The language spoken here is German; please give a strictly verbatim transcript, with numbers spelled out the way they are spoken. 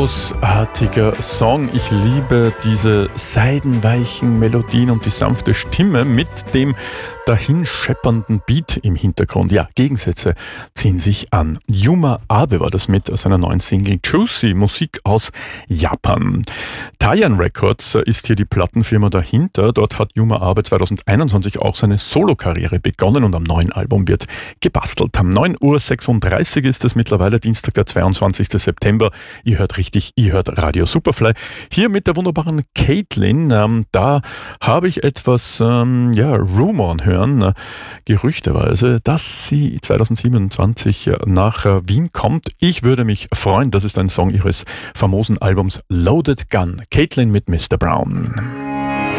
großartiger Song. Ich liebe diese seidenweichen Melodien und die sanfte Stimme mit dem dahinscheppernden Beat im Hintergrund. Ja, Gegensätze ziehen sich an. Yuma Abe war das mit seiner neuen Single Juicy, Musik aus Japan. Tayan Records ist hier die Plattenfirma dahinter. Dort hat Yuma Abe zweitausendeinundzwanzig auch seine Solokarriere begonnen und am neuen Album wird gebastelt. Um neun Uhr sechsunddreißig ist es mittlerweile, Dienstag, der zweiundzwanzigster September. Ihr hört richtig, ihr hört Radio Superfly. Hier mit der wunderbaren Caitlin. Ähm, da habe ich etwas, ähm, ja, Rumoren hören, äh, gerüchteweise, dass sie zweitausendsiebenundzwanzig nach äh, Wien kommt. Ich würde mich freuen. Das ist ein Song ihres famosen Albums Loaded Gun. Caitlin mit Mister Brown.